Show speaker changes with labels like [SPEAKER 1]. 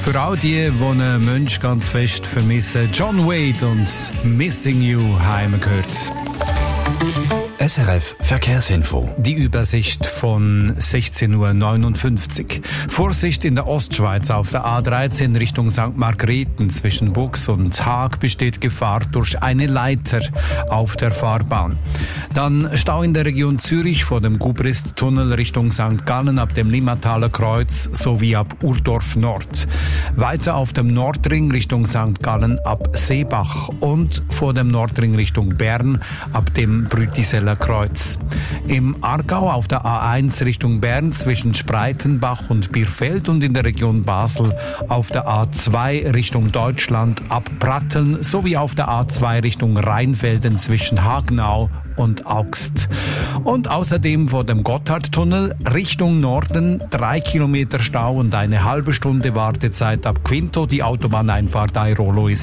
[SPEAKER 1] Für all die einen Mensch ganz fest vermissen, John Wade und Missing You haben gehört.
[SPEAKER 2] SRF Verkehrsinfo.
[SPEAKER 1] Die Übersicht von 16:59 Uhr. Vorsicht in der Ostschweiz auf der A13 Richtung St. Margrethen zwischen Bux und Haag besteht Gefahr durch eine Leiter auf der Fahrbahn. Dann Stau in der Region Zürich vor dem Gubrist-Tunnel Richtung St. Gallen ab dem Limmataler Kreuz sowie ab Urdorf Nord. Weiter auf dem Nordring Richtung St. Gallen ab Seebach und vor dem Nordring Richtung Bern ab dem Brütiseller Kreuz. Im Aargau auf der A1 Richtung Bern zwischen Spreitenbach und Bierfeld und in der Region Basel auf der A2 Richtung Deutschland ab Pratteln sowie auf der A2 Richtung Rheinfelden zwischen Hagenau und Augst. Und außerdem vor dem Gotthardtunnel Richtung Norden 3 Kilometer Stau und eine halbe Stunde Wartezeit ab Quinto. Die Autobahneinfahrt Airolo ist